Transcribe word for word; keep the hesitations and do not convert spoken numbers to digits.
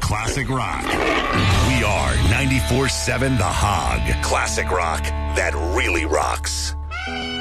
classic rock. We are ninety-four seven The Hog. Classic rock that really rocks.